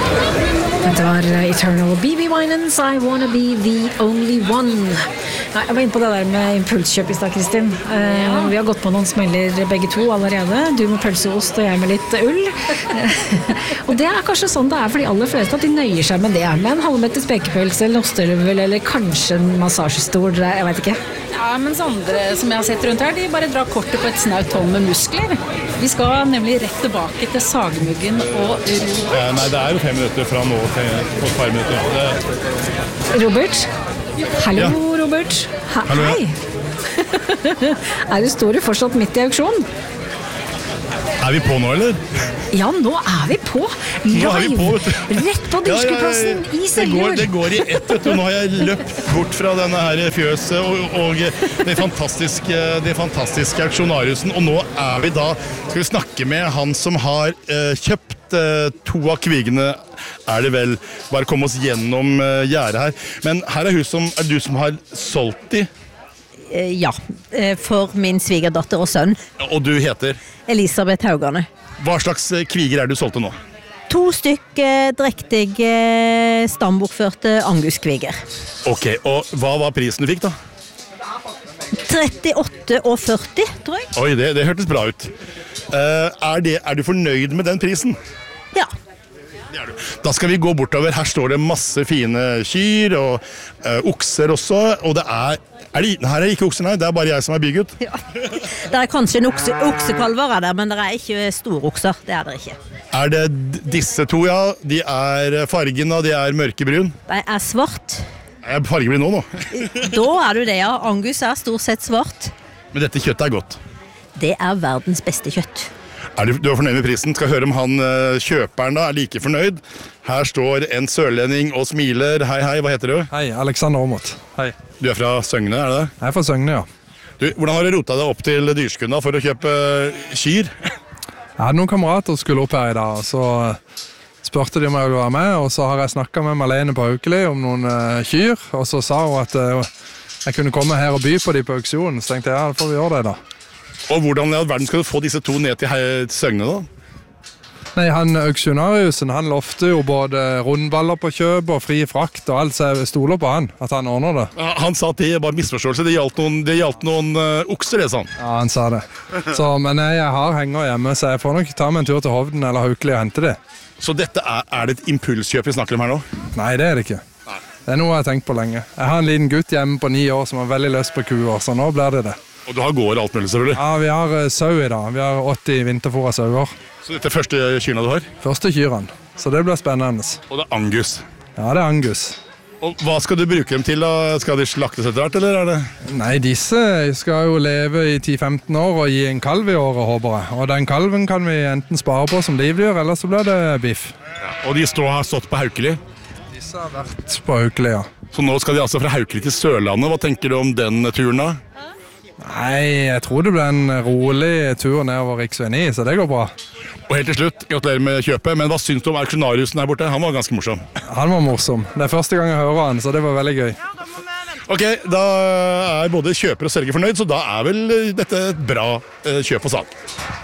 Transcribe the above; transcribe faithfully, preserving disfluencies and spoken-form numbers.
Dette var Eternal B B Winans, I Wanna Be The Only One. Nei, jeg var inne på det der med impulskjøp i stad, Kristin. Eh, vi har gått på noen smeller begge to allerede. Du med pølseost og jeg med litt ull. Og det er kanskje sånn det er for de aller fleste, at de nøyer seg med det. Med en halvmeter spekepølse, eller osterøvel, eller kanskje en massasjestol, jeg vet ikke. Ja, mens andre som jeg har sett rundt her, de bare drar kortet på et snaut hold med muskler. Vi skal nemlig rett tilbake til sagmuggen og ro. Ja, nei, det er jo fem minutter fra nå til på et par minutter. Det... Robert? Hallo, ja. Robert. Ha Hallo, ja. Hei. Er du står du fortsatt midt i auksjon? Er vi på nå, eller? Ja, nå er vi på. Live. Nå er vi på, vet du. Rett på Dyrskeplassen ja, ja, ja. i Seljord. Det, det går i ett, vet du. Nå har jeg løpt bort fra denne her fjøset og, og det fantastiske, det fantastiske auksjonariusen. Og nå er vi da, skal vi snakke med han som har eh, kjøpt eh, to av kvigene, er det vel. Bare komme oss gjennom eh, gjerdet her. Men her er, hun som, er du som har solgt de? Ja, for min svigerdatter og sønn. Og du heter? Elisabeth Haugane. Hva slags kviger er du solgte nå? To stykk eh, drektige stambokførte anguskviger. Ok, og hva var prisen du fikk da? trettiåtte og førti, tror jeg. Oi, det, det hørtes bra ut. Uh, er, det, er du fornøyd med den prisen? Ja. Det er du. Da skal vi gå bortover. Her står det masse fine kyr og uh, okser også, og det er, er det, her er ikke okser, nei, det er bare jeg som er bygutt. Ja. Det er kanskje en okse, oksekalver der, men det er ikke store okser, det er det ikke. Er det disse to, ja? De er fargen, og de er mørkebrun? Det er svart. Jeg er fargeblind nå, nå. Da er du det, ja. Angus er stort sett svart. Men dette kjøttet er godt. Det er verdens beste kjøtt. Er du, du er fornøyd med prisen? Skal høre om han uh, kjøperen da er like fornøyd. Her står en sørlending og smiler. Hei, hei, hva heter du? Hei, Alexander Aamodt. Hei. Du er fra Søgne, er det det? Jeg er fra Søgne, ja. Du, hvordan har du rotet deg opp til Dyrskunna for å kjøpe uh, kyr? Jeg hadde noen kamerater som skulle opp her i dag, og så spurte de om jeg ville være med, og så har jeg snakket med Malene på Haukeli om noen uh, kyr, og så sa hun at uh, jeg kunne komme her og by på de på auksjonen, så tenkte jeg, ja, da får vi gjøre det da. Og hvordan i all verden skal du få disse to ned til Søgne da? Nei, han auksjonariusen, han lovte jo både rundballer på kjøp og fri frakt og alt, så jeg stoler på han, at han ordner det. Ja, han sa at det var misforståelse, det gjaldt noen, det gjaldt noen uh, okser, det sa han. Ja, han sa det. Så, men jeg, jeg har henger hjemme, så jeg får nok ta meg en tur til Hovden eller Haukeli og hente det. Så dette er, er det et impulskjøp vi snakker om her nå? Nei, det er det ikke. Nei. Det er noe jeg har tenkt på lenge. Jeg har en liten gutt hjemme på ni år som har veldig lyst på kuer, så nå blir det det. Og du har gård og alt mulig, selvfølgelig? Ja, vi har uh, sau i dag. Vi har åtti vinterfôra sauer. Så dette er første kyrene du har? Første kyrene, så det blir spennende. Og det er Angus? Ja, det er Angus. Og hva skal du bruke dem til da? Skal de slaktes etter hvert, eller er det? Nei, disse skal jo leve i ti til femten år og gi en kalv i året, håper jeg. Og den kalven kan vi enten spare på som livdyr, eller så blir det biff. Ja, og de står, har stått på Haukeli? Disse har vært på Haukeli, ja. Så nå skal de altså fra Haukeli til Sørlandet. Hva tenker du om den turen da? Nei, jeg tror det ble en rolig tur nedover riksvei ni, så det går bra. Og helt til slutt, gratulerer med kjøpet, men hva synes du om auksjonariusen her borte? Han var ganske morsom. Han var morsom. Det er første gang jeg hører han, så det var veldig gøy. Ok, da er både kjøper og selger fornøyd, så da er vel dette et bra kjøp og salg.